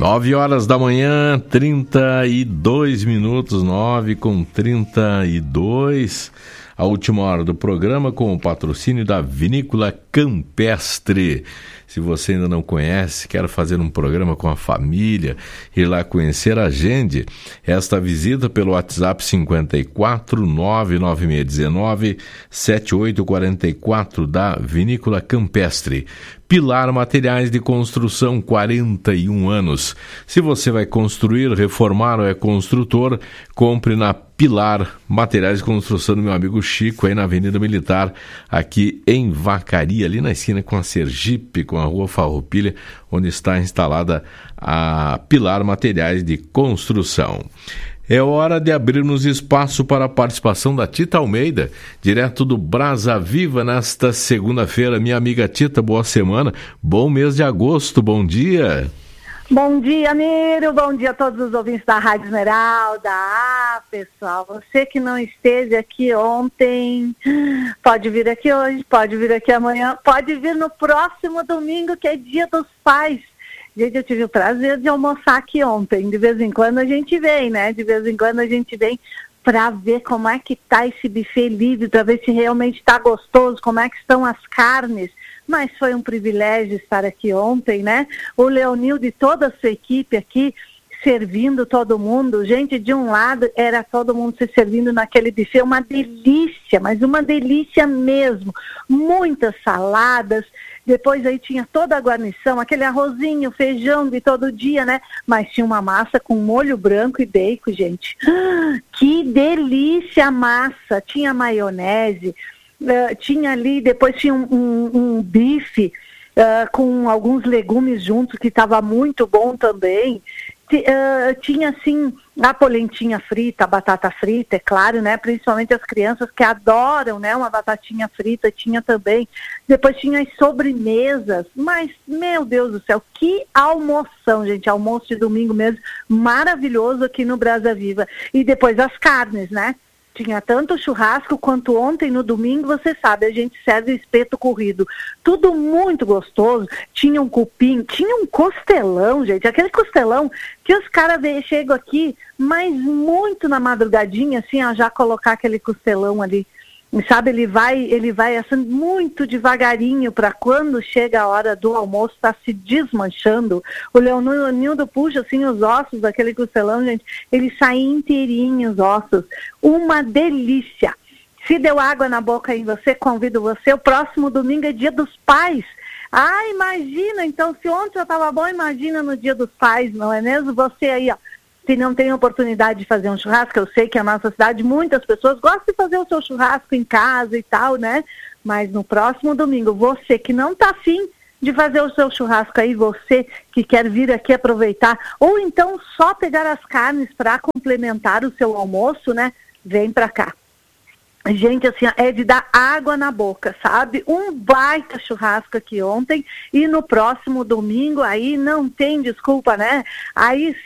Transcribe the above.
9 horas da manhã, 32 minutos, 9h32. A última hora do programa com o patrocínio da Vinícola Campestre. Se você ainda não conhece, quer fazer um programa com a família, ir lá conhecer, agende esta visita pelo WhatsApp 54 99619 7844 da Vinícola Campestre. Pilar Materiais de Construção, 41 anos. Se você vai construir, reformar ou é construtor, compre na Pilar Materiais de Construção do meu amigo Chico, aí na Avenida Militar, aqui em Vacaria, ali na esquina com a Sergipe, com a Rua Farroupilha, onde está instalada a Pilar Materiais de Construção. É hora de abrirmos espaço para a participação da Tita Almeida, direto do Brasa Viva, nesta segunda-feira. Minha amiga Tita, boa semana, bom mês de agosto, bom dia. Bom dia, Miro, bom dia a todos os ouvintes da Rádio Esmeralda. Pessoal, você que não esteve aqui ontem, pode vir aqui hoje, pode vir aqui amanhã, pode vir no próximo domingo, que é Dia dos Pais. Gente, eu tive o prazer de almoçar aqui ontem. De vez em quando a gente vem, né? De vez em quando a gente vem para ver como é que tá esse buffet livre, para ver se realmente está gostoso, como é que estão as carnes. Mas foi um privilégio estar aqui ontem, né? O Leonildo e toda a sua equipe aqui, servindo todo mundo. Gente, de um lado era todo mundo se servindo naquele buffet, uma delícia, mas uma delícia mesmo. Muitas saladas. Depois aí tinha toda a guarnição, aquele arrozinho, feijão de todo dia, né? Mas tinha uma massa com molho branco e bacon, gente. Que delícia a massa! Tinha maionese, tinha ali, depois tinha um bife com alguns legumes juntos, que estava muito bom também. Tinha, assim, a polentinha frita, a batata frita, é claro, né? Principalmente as crianças que adoram, né? Uma batatinha frita, tinha também. Depois tinha as sobremesas. Mas, meu Deus do céu, que almoção, gente. Almoço de domingo mesmo, maravilhoso aqui no Brasa Viva. E depois as carnes, né? Tinha tanto churrasco quanto ontem no domingo, você sabe, a gente serve espeto corrido. Tudo muito gostoso. Tinha um cupim, tinha um costelão, gente. Aquele costelão que os caras chegam aqui, mas muito na madrugadinha, assim, ó, já colocar aquele costelão ali. Sabe, ele vai assim, muito devagarinho para quando chega a hora do almoço, tá se desmanchando. O Leonildo puxa assim os ossos daquele costelão, gente, ele sai inteirinho os ossos. Uma delícia. Se deu água na boca em você, convido você. O próximo domingo é Dia dos Pais. Ah, imagina, então, se ontem já estava bom, imagina no Dia dos Pais, não é mesmo? Você aí, ó. Se não tem oportunidade de fazer um churrasco, eu sei que a nossa cidade, muitas pessoas gostam de fazer o seu churrasco em casa e tal, né? Mas no próximo domingo, você que não está afim de fazer o seu churrasco aí, você que quer vir aqui aproveitar, ou então só pegar as carnes para complementar o seu almoço, né? Vem para cá. Gente, assim, é de dar água na boca, sabe? Um baita churrasco aqui ontem e no próximo domingo aí não tem desculpa, né? Aí